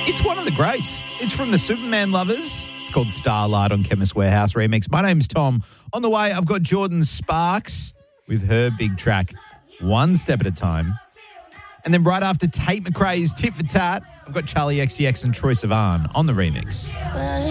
It's one of the greats. It's from the Superman lovers. It's called Starlight on Chemist Warehouse Remix. My name's Tom. On the way, I've got Jordan Sparks with her big track, One Step at a Time. And then right after Tate McRae's Tit for Tat, I've got Charlie XCX and Troye Sivan on the remix.